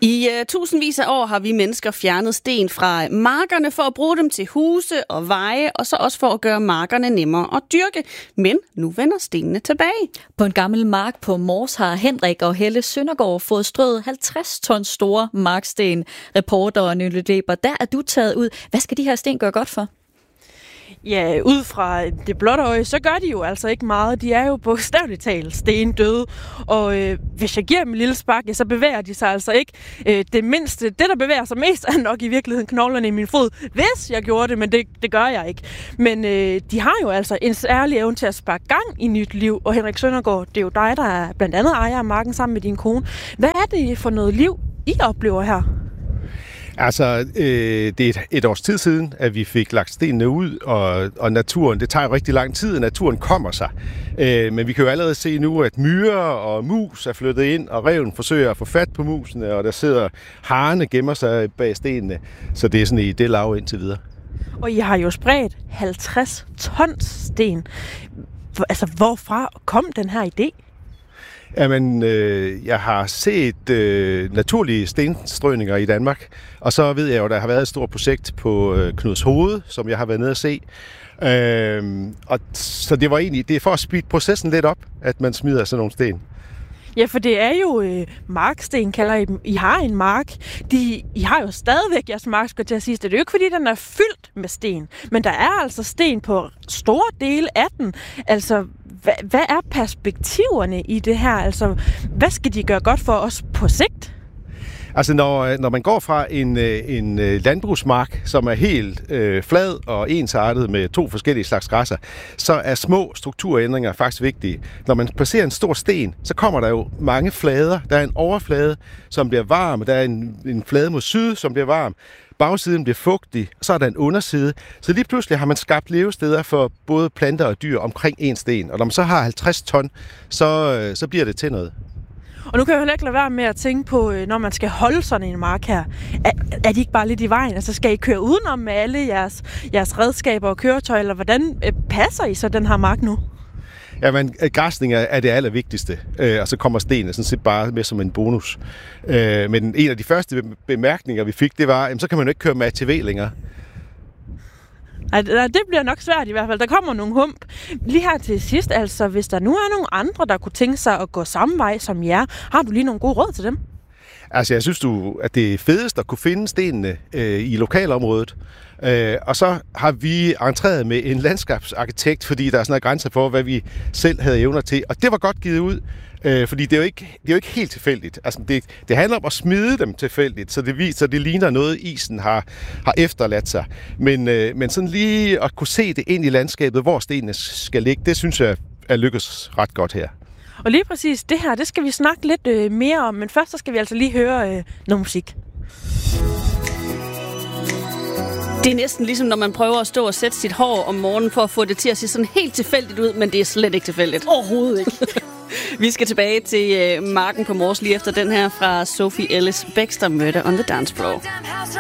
I tusindvis af år har vi mennesker fjernet sten fra markerne for at bruge dem til huse og veje, og så også for at gøre markerne nemmere at dyrke. Men nu vender stenene tilbage. På en gammel mark på Mors har Henrik og Helle Søndergaard fået strøget 50 tons store marksten. Reporter Nynne Leber, der er du taget ud. Hvad skal de her sten gøre godt for? Ja, ud fra det blotte øje, så gør de jo altså ikke meget. De er jo bogstaveligt talt stendøde. Og hvis jeg giver dem en lille spark, så bevæger de sig altså ikke. Det mindste, det der bevæger sig mest, er nok i virkeligheden knoglerne i min fod. Hvis jeg gjorde det, men det gør jeg ikke. Men de har jo altså en særlig evne til at sparke gang i nyt liv. Og Henrik Søndergaard, det er jo dig, der er blandt andet ejer af marken sammen med din kone. Hvad er det for noget liv, I oplever her? Altså, det er et års tid siden, at vi fik lagt stenene ud, og naturen, det tager jo rigtig lang tid, at naturen kommer sig. Men vi kan jo allerede se nu, at myrer og mus er flyttet ind, og ræven forsøger at få fat på musene, og der sidder harene gemmer sig bag stenene. Så det er sådan i det lav indtil videre. Og I har jo spredt 50 tons sten. Altså, hvorfra kom den her idé? Jamen, jeg har set naturlige stenstrøninger i Danmark, og så ved jeg jo, at der har været et stort projekt på Knudshoved, som jeg har været nede at se. Og så det er for at speede processen lidt op, at man smider sådan nogle sten. Ja, for det er jo marksten, kalder I dem. I har en mark. I har jo stadigvæk jeres mark, skal jeg til at sige. Det er jo ikke, fordi den er fyldt med sten. Men der er altså sten på store dele af den. Altså, hvad er perspektiverne i det her? Altså, hvad skal de gøre godt for os på sigt? Altså, når man går fra en landbrugsmark, som er helt flad og ensartet med 2 forskellige slags græsser, så er små strukturændringer faktisk vigtige. Når man placerer en stor sten, så kommer der jo mange flader. Der er en overflade, som bliver varm, der er en flade mod syd, som bliver varm. Bagsiden bliver fugtig, og så er der en underside. Så lige pludselig har man skabt levesteder for både planter og dyr omkring en sten. Og når man så har 50 ton, så bliver det til noget. Og nu kan jeg heller ikke lade være med at tænke på, når man skal holde sådan en mark her. Er de ikke bare lidt i vejen? Altså, skal I køre udenom med alle jeres redskaber og køretøjer, eller hvordan passer I så den her mark nu? Jamen, græsning er det allervigtigste, og så kommer stenene sådan set bare med som en bonus. Men en af de første bemærkninger, vi fik, det var, jamen, så kan man jo ikke køre med ATV længere. Nej, det bliver nok svært i hvert fald. Der kommer nogle hump. Lige her til sidst, altså, hvis der nu er nogle andre, der kunne tænke sig at gå samme vej som jer, har du lige nogle gode råd til dem? Altså, jeg synes at det er fedest at kunne finde stenene i lokalområdet. Og så har vi entreret med en landskabsarkitekt, fordi der er sådan en grænse for, hvad vi selv havde evner til. Og det var godt givet ud, fordi det er jo ikke helt tilfældigt. Altså, det handler om at smide dem tilfældigt, så det ligner noget, isen har efterladt sig. Men sådan lige at kunne se det ind i landskabet, hvor stenene skal ligge, det synes jeg er lykkes ret godt her. Og lige præcis det her, det skal vi snakke lidt mere om, men først så skal vi altså lige høre noget musik. Det er næsten ligesom, når man prøver at stå og sætte sit hår om morgenen for at få det til at se sådan helt tilfældigt ud, men det er slet ikke tilfældigt. Overhovedet ikke. Vi skal tilbage til marken på Mors lige efter den her fra Sophie Ellis-Bextor, Murder on the Dance Floor.